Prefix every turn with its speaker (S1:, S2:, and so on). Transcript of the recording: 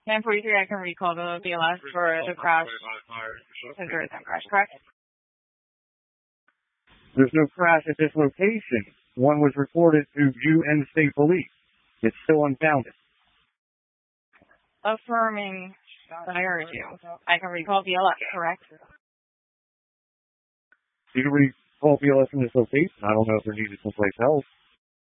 S1: 10:43, I can recall the BLS for the crash. There is no crash, correct?
S2: There's no crash at this location. One was reported to UN State Police. It's still unfounded.
S1: Affirming that I heard you. I can recall BLS, correct?
S2: Do you recall BLS from this location? I don't know if they're needed someplace else.